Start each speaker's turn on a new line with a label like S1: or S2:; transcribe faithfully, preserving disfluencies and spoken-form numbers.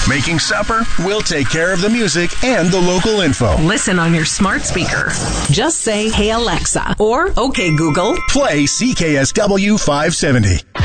S1: Making supper? We'll take care of the music and the local info.
S2: Listen on your smart speaker. Just say, "Hey Alexa," or "Okay Google."
S1: Play C K S W five seventy.